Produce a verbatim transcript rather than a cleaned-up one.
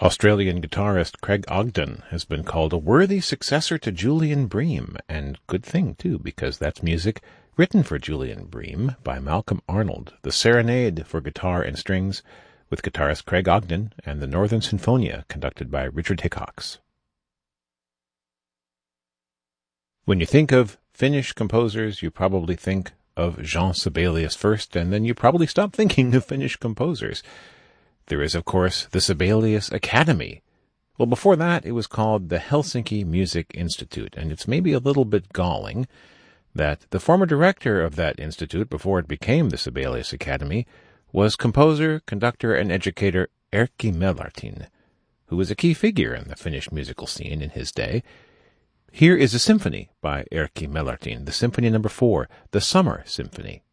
Australian guitarist Craig Ogden has been called a worthy successor to Julian Bream, and good thing, too, because that's music written for Julian Bream by Malcolm Arnold, the Serenade for guitar and strings, with guitarist Craig Ogden, and the Northern Sinfonia, conducted by Richard Hickox. When you think of Finnish composers, you probably think of Jean Sibelius first, and then you probably stop thinking of Finnish composers. There is, of course, the Sibelius Academy. Well, before that, it was called the Helsinki Music Institute, and it's maybe a little bit galling that the former director of that institute, before it became the Sibelius Academy, was composer, conductor, and educator Erkki Melartin, who was a key figure in the Finnish musical scene in his day. Here is a symphony by Erkki Melartin, the Symphony Number Four, the Summer Symphony.